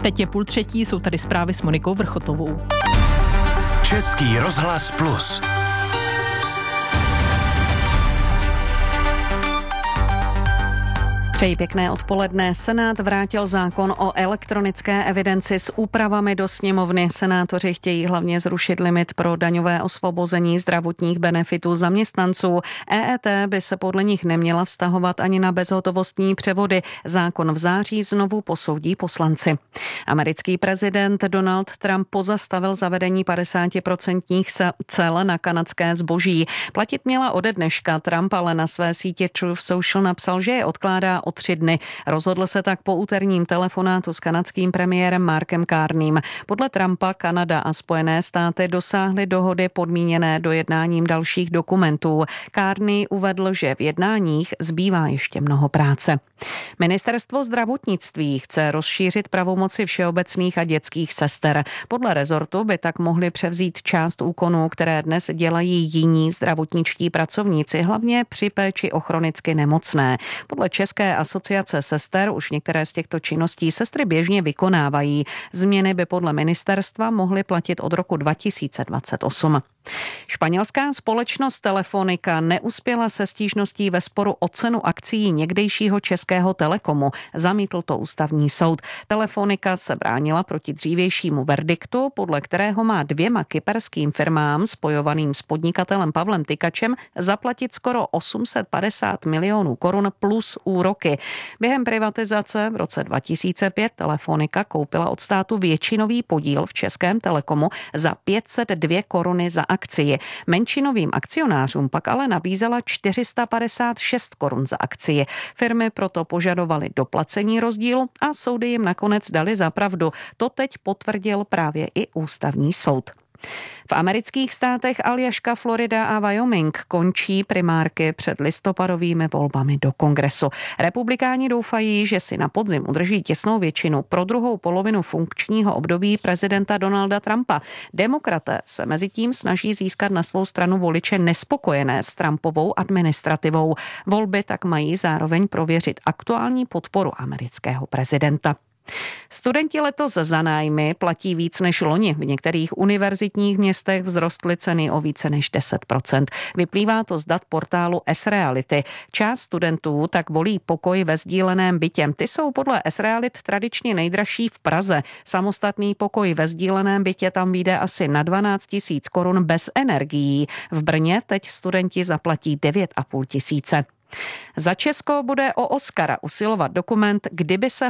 Teď je 2:30, jsou tady zprávy s Monikou Vrchotovou. Český rozhlas Plus. Přeji pěkné odpoledne. Senát vrátil zákon o elektronické evidenci s úpravami do sněmovny. Senátoři chtějí hlavně zrušit limit pro daňové osvobození zdravotních benefitů zaměstnanců. EET by se podle nich neměla vztahovat ani na bezhotovostní převody. Zákon v září znovu posoudí poslanci. Americký prezident Donald Trump pozastavil zavedení 50% cel na kanadské zboží. Platit měla ode dneška. Trump ale na své sítě Truth Social napsal, že je odkládá o 3 dny. Rozhodl se tak po úterním telefonátu s kanadským premiérem Markem Carneym. Podle Trumpa Kanada a Spojené státy dosáhly dohody podmíněné dojednáním dalších dokumentů. Carney uvedl, že v jednáních zbývá ještě mnoho práce. Ministerstvo zdravotnictví chce rozšířit pravomoci všeobecných a dětských sester. Podle rezortu by tak mohli převzít část úkonů, které dnes dělají jiní zdravotničtí pracovníci, hlavně při péči o chronicky nemocné. Podle České asociace sester už některé z těchto činností sestry běžně vykonávají. Změny by podle ministerstva mohly platit od roku 2028. Španělská společnost Telefónica neuspěla se stížností ve sporu o cenu akcií někdejšího Českého Telekomu. Zamítl to ústavní soud. Telefónica se bránila proti dřívějšímu verdiktu, podle kterého má 2 kyperským firmám spojovaným s podnikatelem Pavlem Tykačem zaplatit skoro 850 milionů korun plus úroky. Během privatizace v roce 2005 Telefónica koupila od státu většinový podíl v Českém Telekomu za 502 koruny za akcii. Menšinovým akcionářům pak ale nabízela 456 korun za akcii. Firmy proto požadovaly doplacení rozdílu a soudy jim nakonec dali za pravdu. To teď potvrdil právě i ústavní soud. V amerických státech Aljaška, Florida a Wyoming končí primárky před listopadovými volbami do kongresu. Republikáni doufají, že si na podzim udrží těsnou většinu pro druhou polovinu funkčního období prezidenta Donalda Trumpa. Demokraté se mezitím snaží získat na svou stranu voliče nespokojené s Trumpovou administrativou. Volby tak mají zároveň prověřit aktuální podporu amerického prezidenta. Studenti letos za nájmy platí víc než loni. V některých univerzitních městech vzrostly ceny o více než 10%. Vyplývá to z dat portálu S-Reality. Část studentů tak volí pokoj ve sdíleném bytě. Ty jsou podle S-Realit tradičně nejdražší v Praze. Samostatný pokoj ve sdíleném bytě tam vyjde asi na 12 000 korun bez energií. V Brně teď studenti zaplatí 9 500. Za Česko bude o Oscara usilovat dokument Kdyby se